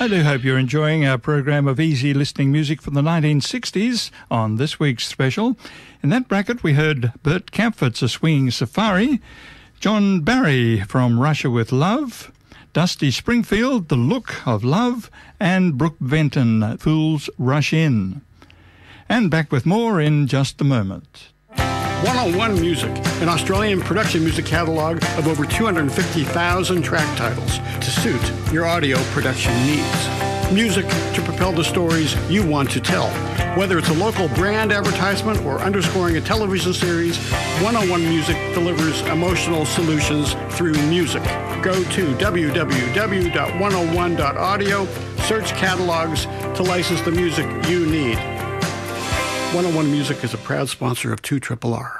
I do hope you're enjoying our program of easy listening music from the 1960s on this week's special. In that bracket, we heard Bert Kaempfert's A Swinging Safari, John Barry from Russia with Love, Dusty Springfield, The Look of Love, and Brooke Benton, Fools Rush In. And back with more in just a moment. 101 Music, an Australian production music catalogue of over 250,000 track titles to suit your audio production needs. Music to propel the stories you want to tell. Whether it's a local brand advertisement or underscoring a television series, 101 Music delivers emotional solutions through music. Go to www.101.audio, search catalogs to license the music you need. 101 Music is a proud sponsor of 2RRR.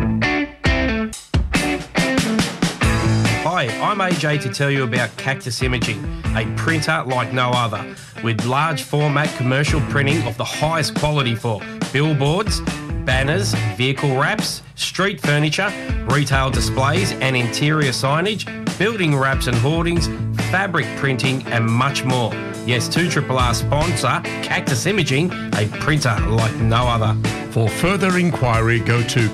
Hi, I'm AJ to tell you about Cactus Imaging, a printer like no other, with large format commercial printing of the highest quality for billboards, banners, vehicle wraps, street furniture, retail displays and interior signage, building wraps and hoardings, fabric printing and much more. Yes, 2RRR sponsor Cactus Imaging, a printer like no other. For further inquiry, go to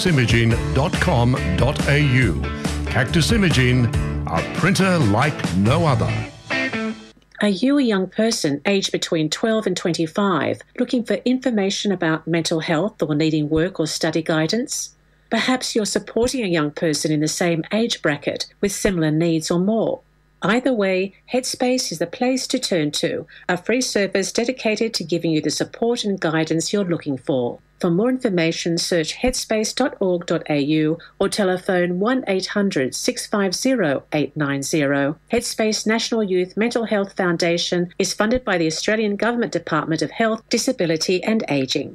cactusimaging.com.au. Cactus Imaging, a printer like no other. Are you a young person aged between 12 and 25 looking for information about mental health or needing work or study guidance? Perhaps you're supporting a young person in the same age bracket with similar needs or more. Either way, Headspace is the place to turn to, a free service dedicated to giving you the support and guidance you're looking for. For more information, search headspace.org.au or telephone 1-800 650 890. Headspace National Youth Mental Health Foundation is funded by the Australian Government Department of Health, Disability and Ageing.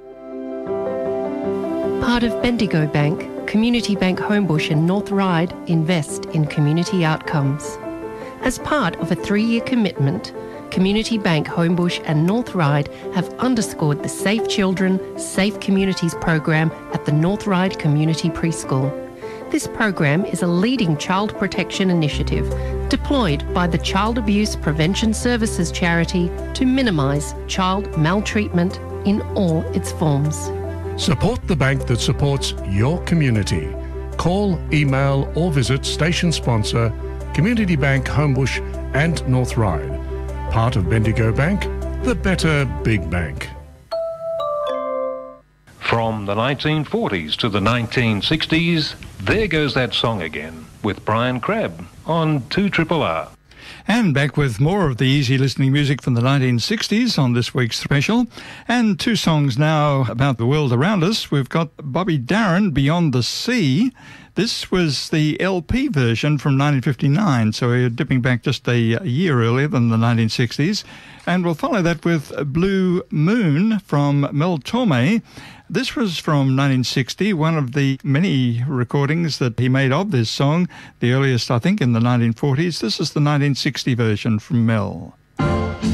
Part of Bendigo Bank, Community Bank Homebush and North Ryde invest in community outcomes. As part of a 3-year commitment, Community Bank Homebush and North Ryde have underscored the Safe Children, Safe Communities program at the North Ryde Community Preschool. This program is a leading child protection initiative deployed by the Child Abuse Prevention Services charity to minimise child maltreatment in all its forms. Support the bank that supports your community. Call, email or visit station sponsor Community Bank Homebush and North Ryde. Part of Bendigo Bank, the better big bank. From the 1940s to the 1960s, there goes that song again with Brian Crabb on 2RRR. And back with more of the easy listening music from the 1960s on this week's special. And 2 songs now about the world around us. We've got Bobby Darin, Beyond the Sea. This was the LP version from 1959, so we're dipping back just a year earlier than the 1960s. And we'll follow that with Blue Moon from Mel Torme. This was from 1960, one of the many recordings that he made of this song, the earliest, I think, in the 1940s. This is the 1960 version from Mel.